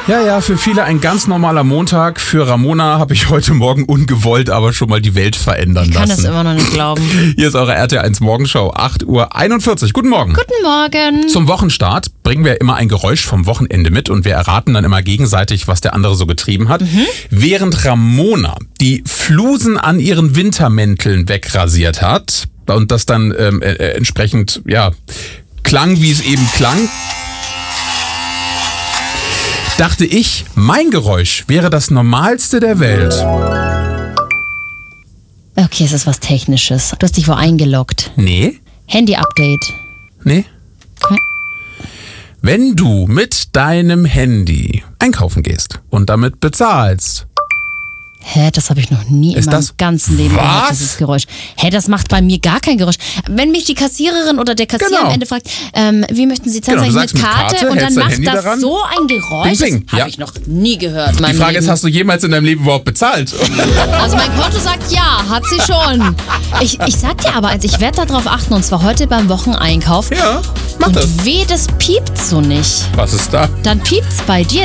Ja, für viele ein ganz normaler Montag. Für Ramona habe ich heute Morgen ungewollt aber schon mal die Welt verändern lassen. Ich kann das immer noch nicht glauben. Hier ist eure RTL1 Morgenschau, 8:41 Uhr. Guten Morgen. Guten Morgen. Zum Wochenstart bringen wir immer ein Geräusch vom Wochenende mit und wir erraten dann immer gegenseitig, was der andere so getrieben hat. Während Ramona die Flusen an ihren Wintermänteln wegrasiert hat und das dann entsprechend, klang, wie es eben klang, dachte ich, mein Geräusch wäre das Normalste der Welt. Okay, es ist was Technisches. Du hast dich wo eingeloggt. Nee? Handy-Update. Nee? Okay. Wenn du mit deinem Handy einkaufen gehst und damit bezahlst. Hä, das habe ich noch nie in meinem ganzen Leben gehört, dieses Geräusch. Hä, das macht bei mir gar kein Geräusch. Wenn mich die Kassiererin oder der Kassierer am Ende fragt, wie möchten Sie zahlen, Genau, sag ich mit Karte und dann macht das daran so ein Geräusch. Ding, Das habe ich noch nie gehört. Die Frage ist, hast du jemals in deinem Leben überhaupt bezahlt? Also mein Konto sagt ja, hat sie schon. Ich sag dir aber, ich werde darauf achten und zwar heute beim Wocheneinkauf. Ja, mach und das. weh, das piept so nicht. Was ist da? Dann piept's bei dir.